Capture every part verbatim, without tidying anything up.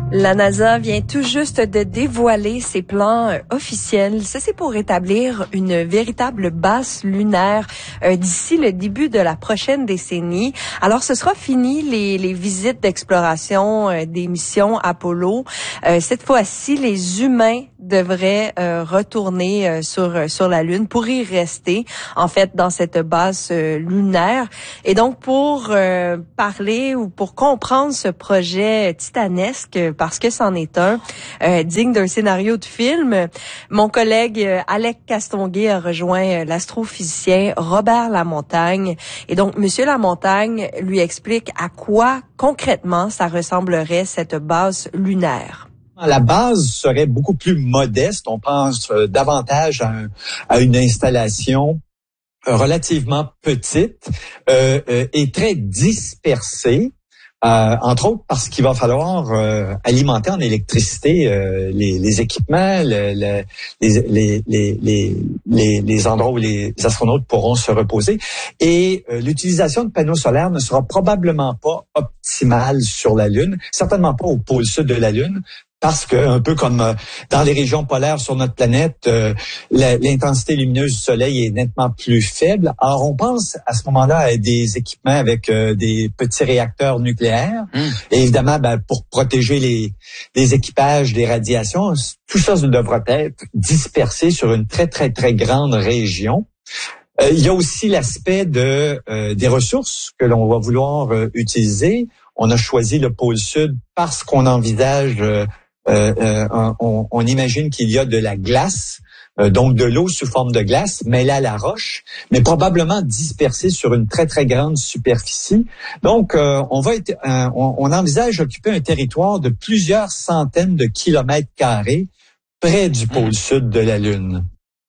La NASA vient tout juste de dévoiler ses plans euh, officiels. Ça, c'est pour établir une véritable base lunaire euh, d'ici le début de la prochaine décennie. Alors, ce sera fini les, les visites d'exploration euh, des missions Apollo. Euh, cette fois-ci, les humains devraient euh, retourner euh, sur sur la Lune pour y rester, en fait, dans cette base euh, lunaire. Et donc, pour euh, parler ou pour comprendre ce projet titanesque, parce que c'en est un, euh, digne d'un scénario de film, mon collègue euh, Alec Castonguay a rejoint euh, l'astrophysicien Robert Lamontagne. Et donc, Monsieur Lamontagne lui explique à quoi concrètement ça ressemblerait cette base lunaire. La base serait beaucoup plus modeste. On pense euh, davantage à, un, à une installation euh, relativement petite euh, euh, et très dispersée. Euh, entre autres parce qu'il va falloir euh, alimenter en électricité euh, les, les équipements, le, le, les, les, les, les, les endroits où les astronautes pourront se reposer. Et euh, l'utilisation de panneaux solaires ne sera probablement pas optimale sur la Lune, certainement pas au pôle sud de la Lune. Parce que, un peu comme euh, dans les régions polaires sur notre planète, euh, la, l'intensité lumineuse du Soleil est nettement plus faible. Alors, on pense à ce moment-là à des équipements avec euh, des petits réacteurs nucléaires. Mmh. Et évidemment, ben, pour protéger les, les équipages des radiations, tout ça devra être dispersé sur une très, très, très grande région. Euh, il y a aussi l'aspect de euh, des ressources que l'on va vouloir euh, utiliser. On a choisi le pôle sud parce qu'on envisage... Euh, Euh, euh, on, on imagine qu'il y a de la glace, euh, donc de l'eau sous forme de glace, mêlée à la roche, mais probablement dispersée sur une très, très grande superficie. Donc, euh, on va être, euh, on, on envisage occuper un territoire de plusieurs centaines de kilomètres carrés près du pôle mmh. sud de la Lune.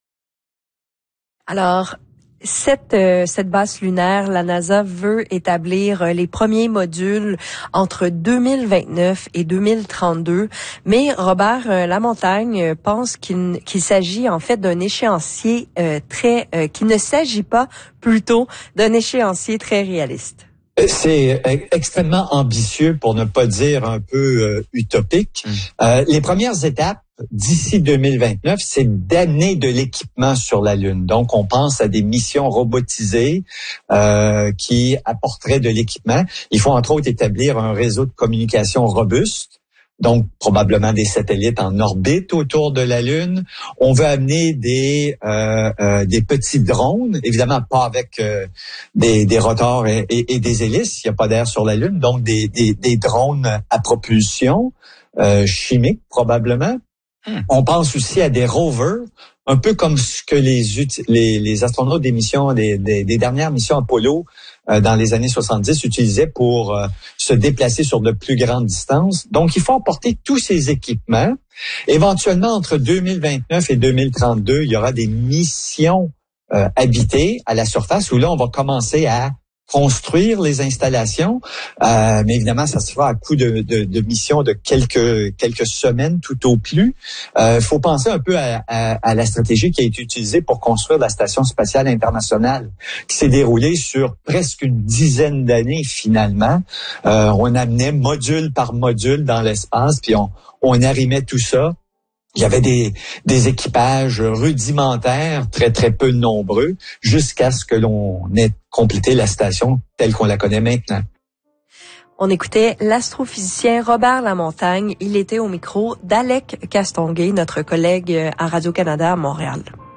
Alors, Cette, euh, cette base lunaire, la NASA veut établir euh, les premiers modules entre deux mille vingt-neuf et deux mille trente-deux. Mais Robert euh, Lamontagne pense qu'il, qu'il s'agit en fait d'un échéancier euh, très, euh, qu'il ne s'agit pas plutôt d'un échéancier très réaliste. C'est extrêmement ambitieux, pour ne pas dire un peu euh, utopique. Mmh. Euh, les premières étapes d'ici deux mille vingt-neuf, c'est d'amener de l'équipement sur la Lune. Donc, on pense à des missions robotisées euh, qui apporteraient de l'équipement. Il faut entre autres établir un réseau de communication robuste. Donc, probablement des satellites en orbite autour de la Lune. On veut amener des euh, euh, des petits drones, évidemment pas avec euh, des, des rotors et, et, et des hélices. Il n'y a pas d'air sur la Lune, donc des, des, des drones à propulsion euh, chimique probablement. Hmm. On pense aussi à des rovers, un peu comme ce que les les, les astronautes des missions des, des, des dernières missions Apollo euh, dans les années soixante-dix utilisaient pour euh, se déplacer sur de plus grandes distances. Donc, il faut apporter tous ces équipements. Éventuellement, entre deux mille vingt-neuf et deux mille trente-deux, il y aura des missions euh, habitées à la surface où là, on va commencer à construire les installations, euh, mais évidemment, ça se fera à coup de, de, de missions de quelques quelques semaines tout au plus. Il euh, faut penser un peu à, à, à la stratégie qui a été utilisée pour construire la Station spatiale internationale, qui s'est déroulée sur presque une dizaine d'années finalement. Euh, on amenait module par module dans l'espace, puis on, on arrimait tout ça. Il y avait des, des équipages rudimentaires, très, très peu nombreux, jusqu'à ce que l'on ait complété la station telle qu'on la connaît maintenant. On écoutait l'astrophysicien Robert Lamontagne. Il était au micro d'Alec Castonguay, notre collègue à Radio-Canada à Montréal.